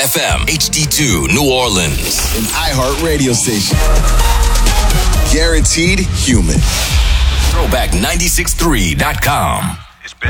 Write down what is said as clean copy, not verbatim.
FM, HD2, New Orleans. An iHeart radio station. Guaranteed human. Throwback963.com.